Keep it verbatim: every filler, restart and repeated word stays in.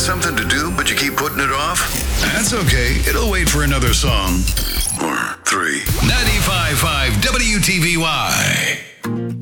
something to do, but you keep putting it off? That's okay. It'll wait for another song. Or three. ninety-five